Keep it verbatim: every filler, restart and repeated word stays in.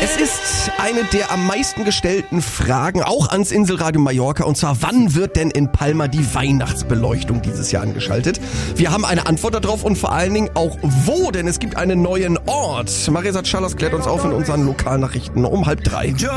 Es ist eine der am meisten gestellten Fragen, auch ans Inselradio Mallorca. Und zwar, wann wird denn in Palma die Weihnachtsbeleuchtung dieses Jahr angeschaltet? Wir haben eine Antwort darauf und vor allen Dingen auch wo, denn es gibt einen neuen Ort. Marisa Challas klärt uns auf in unseren Lokalnachrichten um halb drei.